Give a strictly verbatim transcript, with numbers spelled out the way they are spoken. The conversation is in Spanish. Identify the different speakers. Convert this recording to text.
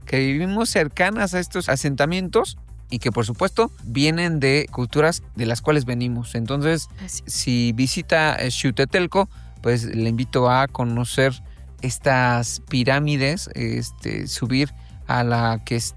Speaker 1: que vivimos cercanas a estos asentamientos y que por supuesto vienen de culturas de las cuales venimos. Entonces,
Speaker 2: Así.
Speaker 1: si visita Xiuhtetelco, pues le invito a conocer estas pirámides, este, subir a la que